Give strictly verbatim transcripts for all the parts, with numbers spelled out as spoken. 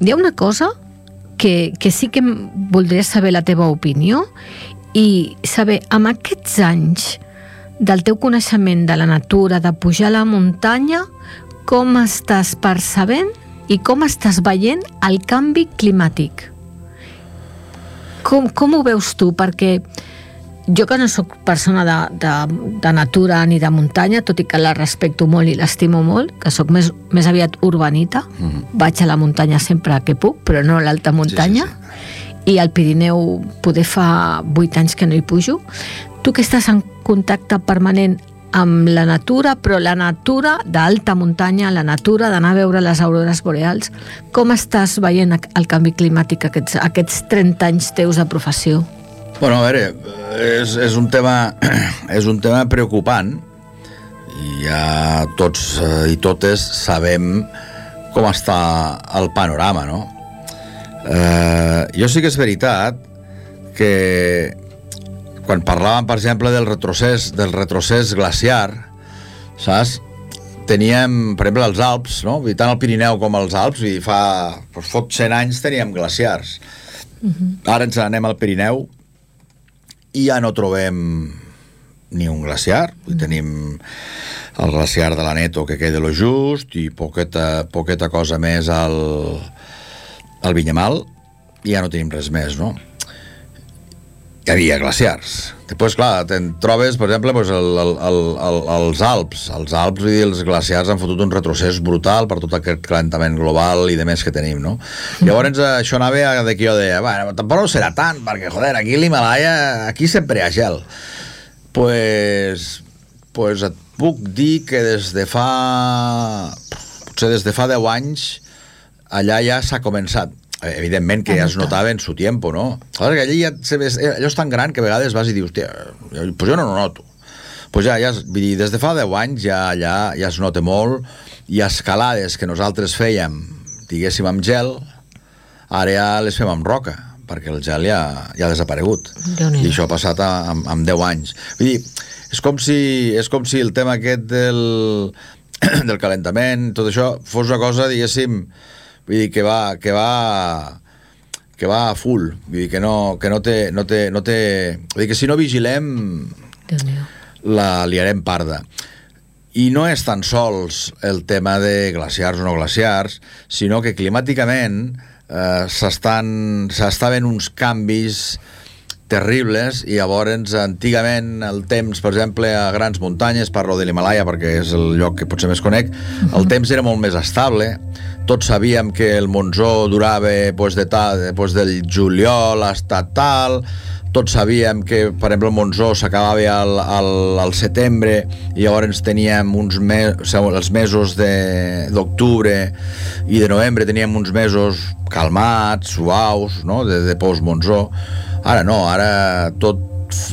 hi ha una cosa que, que sí que voldria saber la teva opinió i saber, amb aquests anys del teu coneixement de la natura, de pujar a la muntanya, com estàs percebent i com estàs veient el canvi climàtic? Com, com ho veus tu? Perquè jo, que no sóc persona de, de, de natura ni de muntanya, tot i que la respecto molt i l'estimo molt, que sóc més, més aviat urbanita, mm. vaig a la muntanya sempre que puc, però no a l'alta muntanya, sí, sí, sí. I al Pirineu poder fa vuit anys que no hi pujo. Tu que estàs en contacte permanent amb la natura, però la natura d'alta muntanya, la natura d'anar a veure les aurores boreals, com estàs veient el canvi climàtic aquests, aquests trenta anys teus de professió? Bueno, a veure, és, és, un tema, és un tema preocupant i ja tots i totes sabem com està el panorama, no? Eh, jo sí que és veritat que quan parlàvem, per exemple, del retrocés, del retrocés glaciar, saps? Teníem, per exemple, els Alps, no? I tant el Pirineu com els Alps, i fa doncs, fot cent anys teníem glaciars. Uh-huh. Ara ens anem al Pirineu i ja no trobem ni un glaciar. Uh-huh. Tenim el glaciar de l'Aneto, que queda lo just, i poqueta, poqueta cosa més al, al Vinyamal, i ja no tenim res més, no? Hi havia glaciars. Després, clar, te'n trobes, per exemple, doncs el, el, el, el, els Alps. Els Alps i els glaciars han fotut un retrocés brutal per tot aquest calentament global i de més que tenim, no? Mm. Llavors, això anava de que jo deia, bueno, tampoc no serà tant, perquè, joder, aquí a l'Himalaya, aquí sempre hi ha gel. Pues, pues et puc dir que des de fa... potser des de fa deu anys allà ja s'ha començat. Evidentment que ja es notava en su tiempo, no? Clar, que allà ja se ves, allò és tan gran que a vegades vas i dius, hòstia, pues jo no ho noto. Pues ja, ja, vull dir, des de fa deu anys ja allà ja es nota molt, i escalades que nosaltres fèiem, diguéssim, amb gel, ara ja les fem amb roca, perquè el gel ja, ja ha desaparegut. I això ha passat amb, amb deu anys. Vull dir, és com si, és com si el tema aquest del, del calentament, tot això, fos una cosa, diguéssim, vull dir, que va que va que va a full, vull dir, que no, que no té, no té, no té... Vull dir que si no vigilem la liarem parda. I no és tan sols el tema de glaciars o no glaciars, sinó que climàticament eh, s'estan s'estaven uns canvis terribles, i llavors antigament el temps, per exemple, a grans muntanyes, parlo de l'Himalaya perquè és el lloc que potser més conec, el temps era molt més estable. Tots sabíem que el monsó durava pues, de ta, pues, del juliol hasta tal, tots sabíem que, per exemple, el monsó s'acabava al, al, al setembre, i llavors teníem uns mesos, els mesos d'octubre i de novembre teníem uns mesos calmats, suaus, no? de, de post-monsó. Ara no, ara tot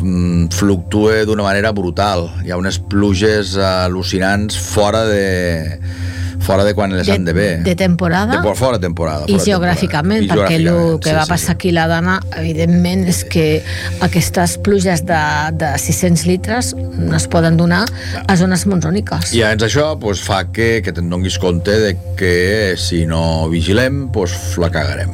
fluctua d'una manera brutal. Hi ha unes pluges al·lucinants fora de... fora de quan les de, han de ver. De temporada. De, fora de temporada. I geogràficament, temporada. Perquè el que sí, va passar sí, aquí la Dana, evidentment, és que aquestes pluges de, de sis-cents litres no es poden donar a zones monsòniques. I llavors això pues, fa que, que te'n donis compte de que si no vigilem, pues, la cagarem.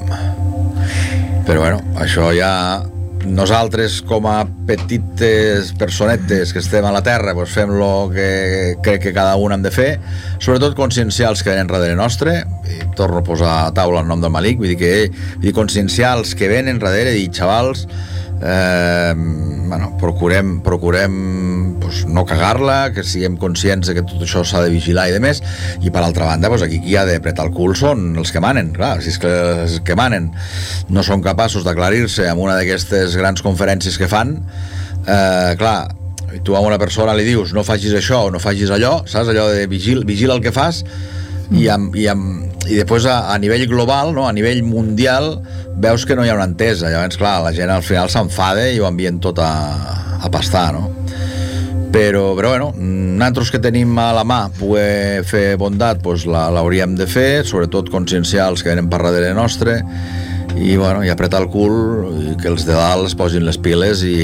Però bueno, això ja... Nosaltres, com a petites personetes que estem a la Terra, doncs fem el que crec que cada un hem de fer, sobretot conscienciar els que venen darrere nostre, i torno a posar a taula el nom del Malik, vull dir que vull dir, conscienciar els que venen darrere, i xavals, eh, bueno, procurem, procurem pues, no cagar-la, que siguem conscients de que tot això s'ha de vigilar i de més, i per altra banda, pues, aquí qui ha d'apretar el cul són els que manen, clar, si és que els que manen no són capaços d'aclarir-se en una d'aquestes grans conferències que fan, eh, clar, tu a una persona li dius no facis això o no facis allò, saps, allò de vigil, vigila el que fas, mm. i, amb, i, amb, i després a, a nivell global, no? A nivell mundial, veus que no hi ha una entesa. Llavors, clar, la gent al final s'enfada i ho envien tot a, a pastar, no? Però, però bueno, nosaltres que tenim a la mà poder fer bondat, doncs l'hauríem de fer, sobretot conscienciar els que venen per darrere nostre, i, bueno, i apretar el cul, i que els de dalt es posin les piles i,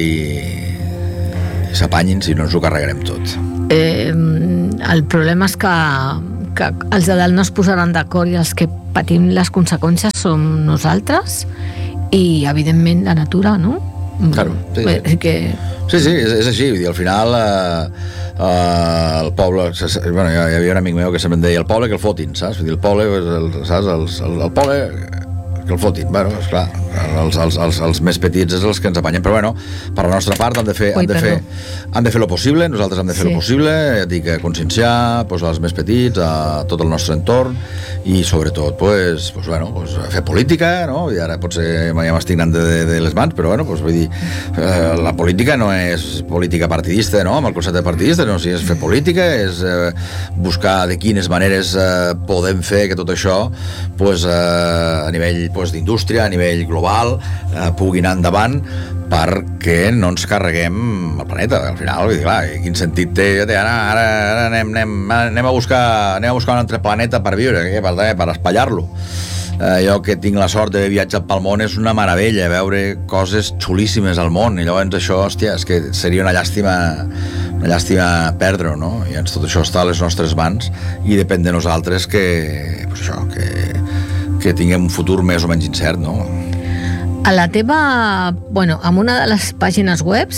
i s'apanyin, si no ens ho carregarem tot. Eh, el problema és que, que els de dalt no es posaran d'acord, i els que patim les conseqüències som nosaltres i, evidentment, la natura, no? Claro, sí, sí. Que... sí, sí, és, és així. Vull dir, al final, eh, eh, el poble... Bueno, hi havia un amic meu que sempre em deia el poble que el fotin, saps? Vull dir, el poble, el, saps? El, el, el poble que el fotin. Bueno, esclar, els, els, els, els més petits és els que ens apanyen, però bueno, per la nostra part han de fer, Ui, han de fer, han de fer lo possible, nosaltres hem de fer sí. lo possible, ja dic, conscienciar, pues, als més petits, a tot el nostre entorn, i sobretot, pues, pues, bueno, pues, fer política, no? I ara potser ja m'estic anant de, de, de les mans, però bueno, pues, vull dir, eh, la política no és política partidista, no? Amb el concepte partidista, no, si és fer política, és eh, buscar de quines maneres eh, podem fer que tot això, pues, eh, a nivell pues, d'indústria, a nivell global, eh, pugui anar endavant perquè no ens carreguem el planeta. Al final, vull dir, clar, quin sentit té? Ara, ara, ara anem, anem, anem, a buscar, anem a buscar un altre planeta per viure, eh, per, per espatllar-lo. Eh, jo que tinc la sort d'haver viatjat pel món és una meravella, veure coses xulíssimes al món, i llavors això, hòstia, és que seria una llàstima una llàstima perdre-ho, no? I llavors tot això està a les nostres mans i depèn de nosaltres que, pues això, que, que tinguem un futur més o menys incert, no? A la teva... Bueno, en una de les pàgines webs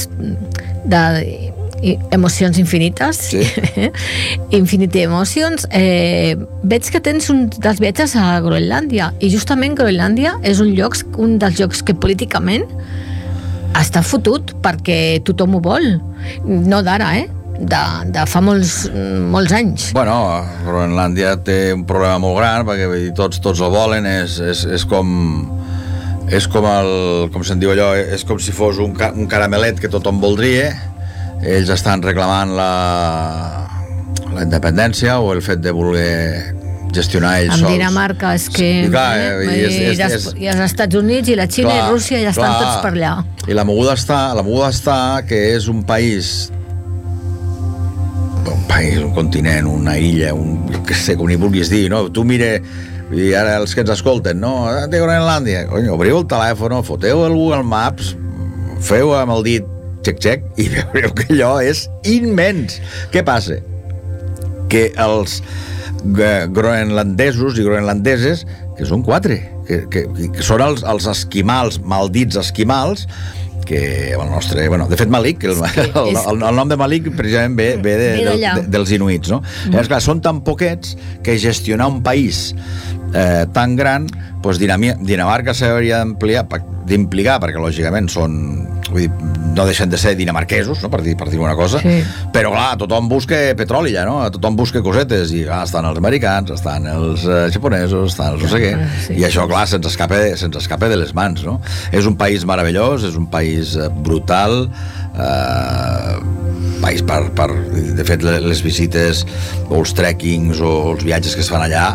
de Emocions Infinites, sí. Infinity Emotions, eh, veig que tens un dels viatges a Groenlàndia, i justament Groenlàndia és un lloc, un dels llocs que políticament està fotut perquè tothom ho vol. No d'ara, eh? De, de fa molts, molts anys. Bueno, Groenlàndia té un problema molt gran perquè vull dir, tots, tots el volen, és, és, és com és com el, com se'n diu allò, és com si fos un, un caramelet que tothom voldria. Ells estan reclamant la, la independència o el fet de voler gestionar ells sols. Amb Dinamarca és que... I, clar, eh, i, és, és, és, i els Estats Units i la Xina clar, i Rússia ja estan clar, tots per allà. I la moguda està, la moguda està que és un país un país, un continent, una illa, un, que sé, com hi vulguis dir, no? Tu mire, i ara els que ens escolten, no? De Groenlàndia, cony, obriu el telèfon, foteu el Google Maps, feu amb el dit xec-xec i veureu que allò és immens. Què passa? Que els groenlandesos i groenlandeses, que són quatre, que, que, que són els, els esquimals, maldits esquimals, que el nostre, bueno, de fet Malik, el, el, el, el nom de Malik precisament ve, ve de, de, de, dels inuits, no? Mm. Llavors, clar, són tan poquets que gestionar un país eh, tan gran, doncs Dinamarca s'hauria d'ampliar, d'implicar, perquè lògicament són, vull dir, no deixen de ser dinamarquesos, no? per dir, per dir una cosa, sí. Però clar, tothom busca petroli ja, no? Tothom busca cosetes, i clar, estan els americans, estan els eh, japonesos, estan els no sé què, sí, i això, clar, se'ns escapa, se'ns escapa de les mans, no? És un país meravellós, és un país brutal, eh, país per, per... De fet, les visites, o els trekkings, o els viatges que es fan allà,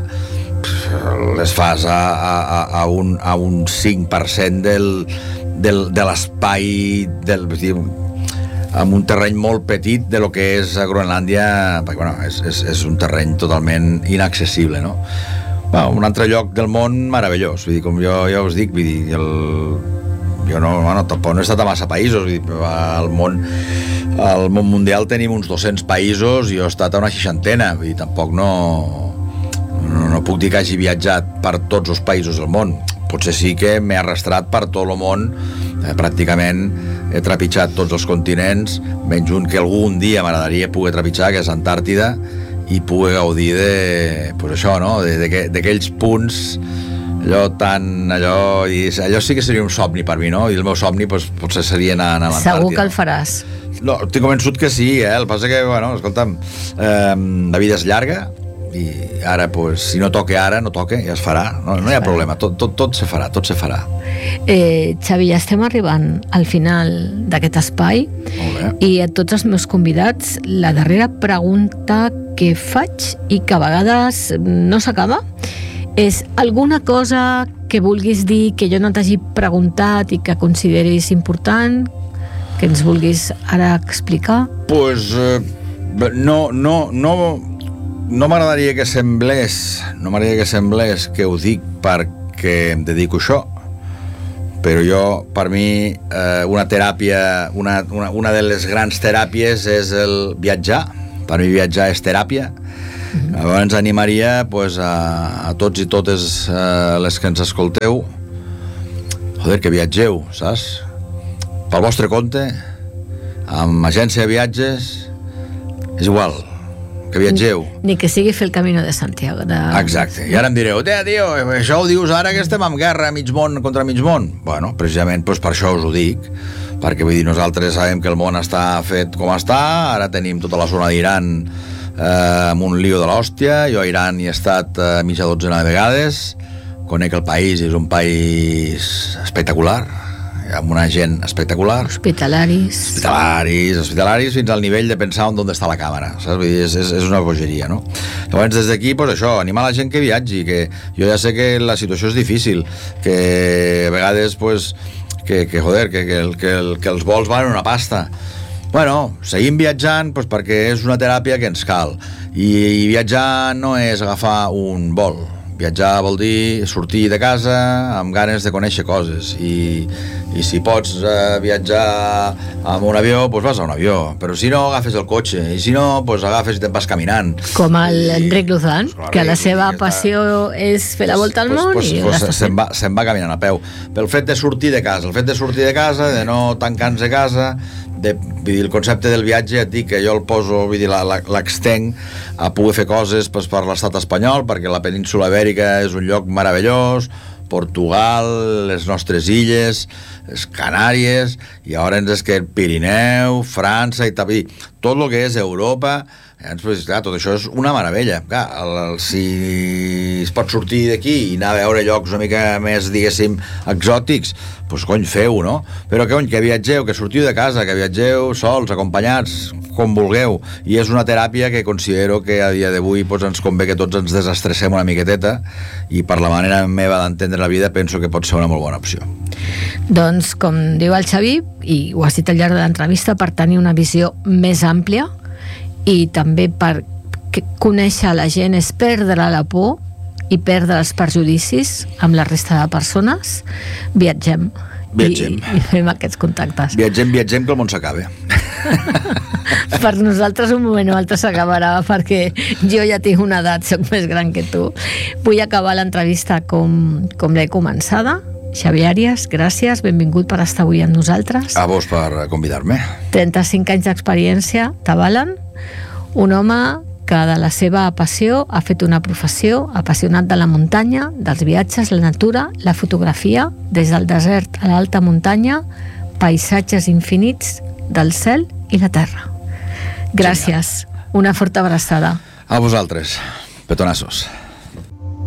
les fas a, a, a, un, a un cinc per cent del, del, de l'espai del, amb un terreny molt petit de lo que és a Groenlàndia, perquè bueno, és, és, és un terreny totalment inaccessible, no? Bueno, un altre lloc del món meravellós, vull dir, com jo ja us dic, vull dir, el, jo no, bueno, tampoc no he estat a massa països, vull dir, al món al món mundial tenim uns dos-cents països i jo he estat a una seixantena, vull dir, tampoc no No, no puc dir que hagi viatjat per tots els països del món. Potser sí que m'he arrastrat per tot el món, eh, pràcticament he trepitjat tots els continents, menys un que algun dia m'agradaria poder trepitjar, que és Antàrtida, i poder gaudir de, pues això, no? D'aquells punts allò tan... Allò, i allò sí que seria un somni per mi, no? I el meu somni pues, potser seria anar, anar a l'Antàrtida. Segur que el faràs. No, t'he convençut que sí, eh? El que passa que, bueno, escolta'm, eh, la vida és llarga, i ara, pues, si no toca ara, no toca, ja es farà, no, no hi ha problema, tot, tot, tot se farà, tot se farà. Eh, Xavi, ja estem arribant al final d'aquest espai i a tots els meus convidats la darrera pregunta que faig i que a vegades no s'acaba és alguna cosa que vulguis dir que jo no t'hagi preguntat i que consideris important, que ens vulguis ara explicar? Pues eh, no, no, no No m'agradaria que semblés, no m'agradaria que semblés que ho dic perquè em dedico a això, però jo, per mi, eh, una teràpia, una, una, una de les grans teràpies és el viatjar. Per mi viatjar és teràpia, Mm-hmm. Llavors animaria pues, a, a tots i totes eh, les que ens escolteu, joder, que viatgeu, saps? Pel vostre compte, amb agència de viatges, és igual, que viatgeu. Ni que sigui fer el Camino de Santiago. De... Exacte. I ara em direu, tia, tio, això ho dius ara que estem en guerra mig món contra mig món. Bueno, precisament doncs per això us ho dic, perquè vull dir, nosaltres sabem que el món està fet com està, ara tenim tota la zona d'Iran eh, amb un lío de l'hòstia. Jo a Iran hi he estat eh, mitja dotzena de vegades, conec el país, és un país espectacular, amb una gent espectacular. Hospitalaris. Hospitalaris, hospitalaris fins al nivell de pensar on d'on està la càmera, saps? Vull dir, és, és, és una bogeria, no? Llavors, des d'aquí, pues això, animar la gent que viatgi, que jo ja sé que la situació és difícil, que a vegades, pues, que, que joder, que, que, el, que, el, que els vols valen una pasta. Bueno, seguim viatjant pues, perquè és una teràpia que ens cal. I, i viatjar no és agafar un vol. Viatjar vol dir sortir de casa amb ganes de conèixer coses i, i si pots eh, viatjar amb un avió, doncs vas a un avió, però si no agafes el cotxe i si no, doncs agafes i te'n vas caminant. Com l'Enric Luzán, pues, que la seva passió és fer la volta al món pues, i pues, pues, se'n va, se va caminant a peu. Pel fet de sortir de casa, el fet de sortir de casa, de no tancar-nos a casa, de, vull dir, el concepte del viatge, et dic que jo el poso, vull dir, l'extenc a poder fer coses pues, per l'estat espanyol, perquè la península Ibèrica és un lloc meravellós, Portugal, les nostres illes, les Canàries, i ara ens és que el Pirineu, França, i tal, tot el que és Europa, pues, clar, tot això és una meravella. Clar, el, el, si es pot sortir d'aquí i anar a veure llocs una mica més, diguéssim, exòtics, doncs cony, feu, no? Però cony, que viatgeu, que sortiu de casa, que viatgeu sols, acompanyats, com vulgueu, i és una teràpia que considero que a dia d'avui doncs, ens convé que tots ens desestressem una miqueteta, i per la manera meva d'entendre la vida penso que pot ser una molt bona opció. Doncs, com diu el Xavi, i ho has dit al llarg de l'entrevista, per tenir una visió més àmplia i també per conèixer la gent és perdre la por i perdre els perjudicis amb la resta de persones. Viatgem. Viatgem. I, i fem aquests contactes. Viatgem, viatgem, que el món s'acabe. Per nosaltres un moment o altre s'acabarà, perquè jo ja tinc una edat, soc més gran que tu. Vull acabar l'entrevista com, com l'he començada. Xavi Àrias, gràcies, benvingut per estar avui amb nosaltres. A vos per convidar-me. trenta-cinc anys d'experiència t'avalen. Un home que de la seva passió ha fet una professió, apassionat de la muntanya, dels viatges, la natura, la fotografia, des del desert a l'alta muntanya, paisatges infinits del cel i la terra. Gràcies. Una forta abraçada. A vosaltres. Petonassos.